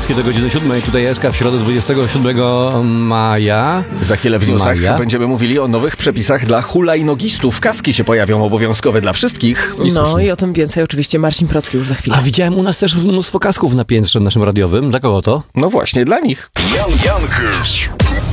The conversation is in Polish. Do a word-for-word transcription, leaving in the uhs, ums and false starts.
minutki do godziny siódmej. Tutaj Eska w środę dwudziestego siódmego maja. Za chwilę w newsach Maja. będziemy mówili o nowych przepisach dla hulajnogistów. Kaski się pojawią obowiązkowe dla wszystkich. I no słusznie. I o tym więcej oczywiście Marcin Procki już za chwilę. A widziałem u nas też mnóstwo kasków na piętrze naszym radiowym. Dla kogo to? No właśnie, dla nich. Jan Janker.